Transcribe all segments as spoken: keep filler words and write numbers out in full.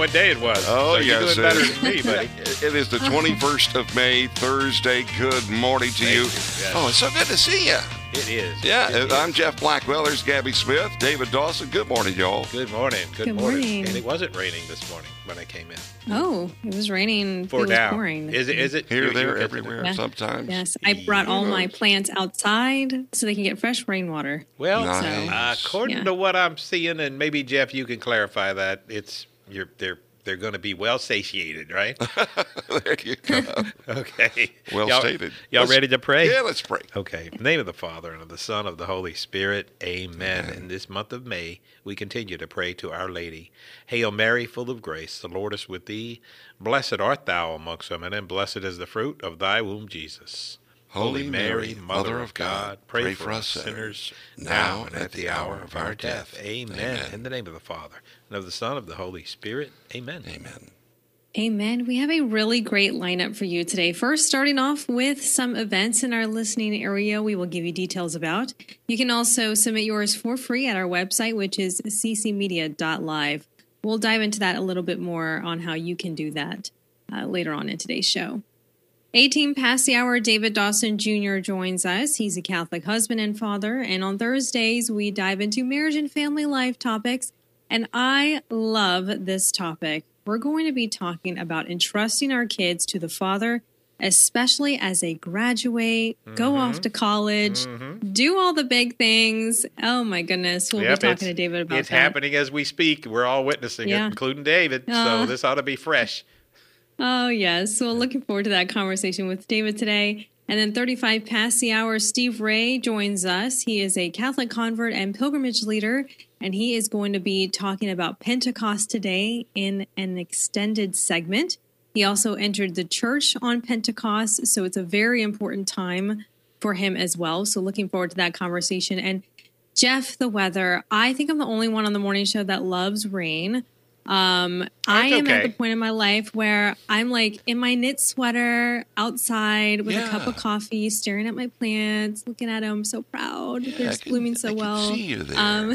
what day it was. Oh, so yes. You're doing better than me, buddy. It is the twenty-first of May, Thursday. Good morning to you. you. Yes. Oh, it's so good to see you. It is. Yeah, It I'm is. Jeff Blackwell. There's Gabby Smith, David Dawson. Good morning, y'all. Good morning. Good, Good morning. morning. And it wasn't raining this morning when I came in. Oh, it was raining. For it was now. pouring. Is it? Is it? Here, you- there, you- everywhere, Yeah. sometimes. Yes, I brought all You know. my plants outside so they can get fresh rainwater. Well, Nice. uh, according Yeah. to what I'm seeing, and maybe Jeff, you can clarify that it's you're they're they're going to be well satiated, right? There you go. Okay. Well y'all, stated. Y'all Let's- ready to pray? Yeah, let's pray. Okay. In the name of the Father, and of the Son, of the Holy Spirit. Amen. Amen. In this month of May, we continue to pray to Our Lady. Hail Mary, full of grace, the Lord is with thee. Blessed art thou amongst women, and blessed is the fruit of thy womb, Jesus. Holy Mary, Mother of God, pray for us sinners, now and at the hour of our death. Amen. Amen. In the name of the Father, and of the Son, of the Holy Spirit. Amen. Amen. Amen. We have a really great lineup for you today. First, starting off with some events in our listening area we will give you details about. You can also submit yours for free at our website, which is c c media dot live. We'll dive into that a little bit more on how you can do that uh, later on in today's show. eighteen past the hour, David Dawson Junior joins us. He's a Catholic husband and father. And on Thursdays, we dive into marriage and family life topics. And I love this topic. We're going to be talking about entrusting our kids to the Father, especially as they graduate, mm-hmm. go off to college, mm-hmm. do all the big things. Oh, my goodness. We'll Yep, be talking to David about it's that. It's happening as we speak. We're all witnessing Yeah. it, including David. Uh, so this ought to be fresh. Oh, yes. So looking forward to that conversation with David today. And then thirty-five past the hour, Steve Ray joins us. He is a Catholic convert and pilgrimage leader, and he is going to be talking about Pentecost today in an extended segment. He also entered the church on Pentecost, so it's a very important time for him as well. So looking forward to that conversation. And Jeff, the weather, I think I'm the only one on the morning show that loves rain. Um, I am okay. at the point in my life where I'm like in my knit sweater outside with Yeah. a cup of coffee, staring at my plants, looking at them. So proud. Yeah, They're I just can- blooming so I can well. see you there. Um,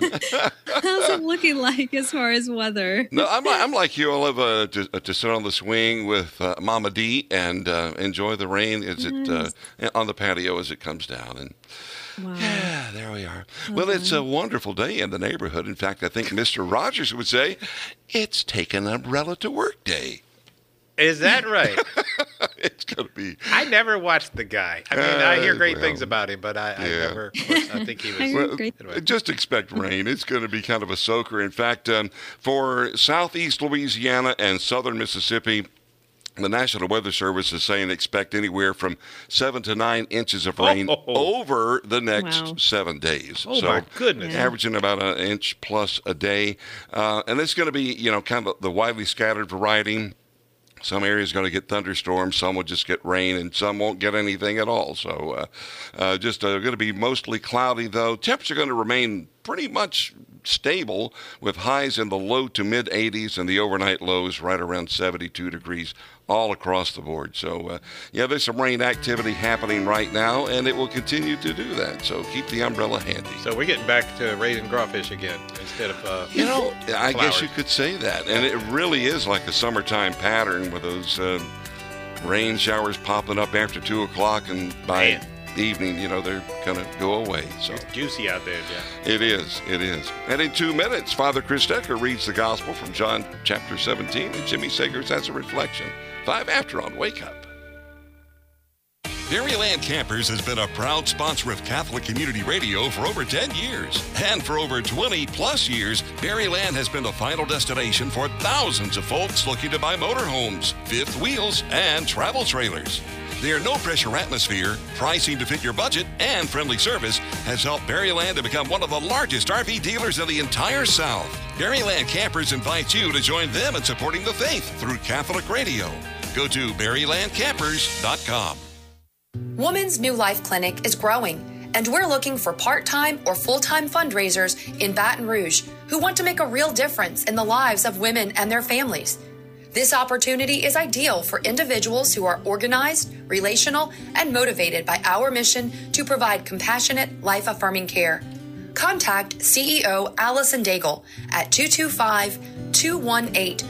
how's it looking like as far as weather? No, I'm like, I'm like you. I love uh, to, uh, to sit on the swing with uh, Mama D and uh, enjoy the rain as it uh, on the patio as it comes down. And Wow. yeah, there we are. Well, it's a wonderful day in the neighborhood. In fact, I think Mister Rogers would say it's take an umbrella to work day. Is that right? It's going to be. I never watched the guy. I mean, Uh, I hear great well, things about him, but I, I yeah. never, I think he I was. hear Well, great. Anyway. just expect rain. It's going to be kind of a soaker. In fact, um, for southeast Louisiana and southern Mississippi, the National Weather Service is saying expect anywhere from seven to nine inches of rain Oh. over the next Wow. seven days. Oh, so my goodness. Yeah. averaging about an inch plus a day. Uh, and it's going to be, you know, kind of the widely scattered variety. Some areas going to get thunderstorms, some will just get rain, and some won't get anything at all. So uh, uh, just uh, going to be mostly cloudy, though. Temps are going to remain pretty much stable with highs in the low to mid eighties and the overnight lows right around seventy-two degrees all across the board. So, uh, yeah, there's some rain activity happening right now, and it will continue to do that. So keep the umbrella handy. So we're getting back to raising crawfish again instead of. Uh, You know, I guess flowers. you could say that. And it really is like a summertime pattern with those uh, rain showers popping up after two o'clock, and by Man. evening, you know, they're going to go away. So It's juicy out there, Jeff. it is, it is. And in two minutes, Father Chris Decker reads the gospel from John chapter seventeen, and Jimmy Sagers has a reflection. Five after on Wake Up. Berryland Campers has been a proud sponsor of Catholic Community Radio for over ten years. And for over twenty plus years, Berryland has been the final destination for thousands of folks looking to buy motorhomes, fifth wheels, and travel trailers. Their no-pressure atmosphere, pricing to fit your budget, and friendly service has helped Berryland to become one of the largest R V dealers in the entire South. Berryland Campers invites you to join them in supporting the faith through Catholic Radio. Go to berryland campers dot com. Woman's New Life Clinic is growing, and we're looking for part-time or full-time fundraisers in Baton Rouge who want to make a real difference in the lives of women and their families. This opportunity is ideal for individuals who are organized, relational, and motivated by our mission to provide compassionate, life-affirming care. Contact C E O Allison Daigle at two two five, two one eight,